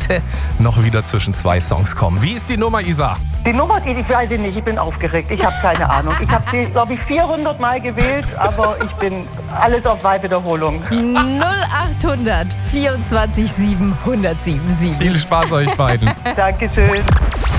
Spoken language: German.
Minute noch wieder zwischen 2 Songs kommen. Wie ist die Nummer, Isa? Die Nummer, die weiß ich nicht, ich bin aufgeregt, ich habe keine Ahnung. Ich habe sie, glaube ich, 400 Mal gewählt, aber ich bin alles auf Wahlwiederholung. 0800 24 7 1077. Viel Spaß euch beiden. Dankeschön.